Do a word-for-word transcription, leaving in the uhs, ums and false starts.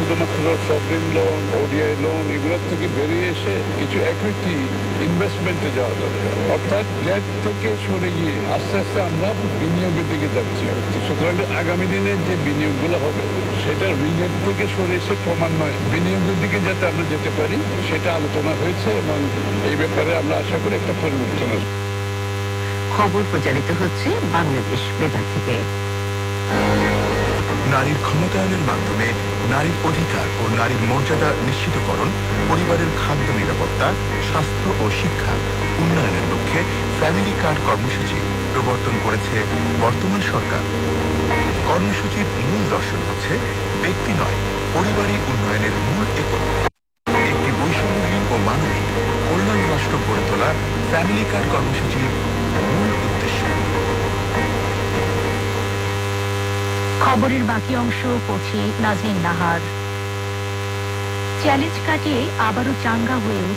শুধুমাত্র sovereign loan, ODI loan এগুলোর থেকে বেরিয়ে এসে কিছু ইকুইটি ইনভেস্টমেন্টে যাওয়া দরকার। অর্থাৎ ডেট থেকে সরে গিয়ে আস্তে আস্তে আমরা বিনিয়োগের দিকে যাচ্ছি। সুতরাং আগামী দিনে যে বিনিয়োগগুলো হবে সেটা ঋণের থেকে সরে এসে ক্রমান্বয়ে বিনিয়োগের দিকে যাতে আমরা যেতে পারি সেটা আলোচনা হয়েছে এবং এই ব্যাপারে আমরা আশা করি একটা পরিবর্তন আসবে। খবর প্রচারিত হচ্ছে বাংলাদেশ বেতার থেকে। নারীর ক্ষমতায়নের মাধ্যমে নারীর অধিকার ও নারীর মর্যাদা নিশ্চিতকরণ, পরিবারের খাদ্য নিরাপত্তা, স্বাস্থ্য ও শিক্ষা উন্নয়নের লক্ষ্যে ফ্যামিলি কার্ড কর্মসূচি প্রবর্তন করেছে বর্তমান সরকার। কর্মসূচির মূল দর্শন হচ্ছে ব্যক্তি নয়, পরিবারই উন্নয়নের মূল একক। একটি বৈষম্যহীন ও মানবিক কল্যাণ রাষ্ট্র গড়ে তোলা ফ্যামিলি কার্ড কর্মসূচির মূল উদ্দেশ্য। খবরের বাকি অংশ পড়ছি নাজনীন নাহার। চ্যালেঞ্জ কাটিয়ে আবারও চাঙ্গা হয়ে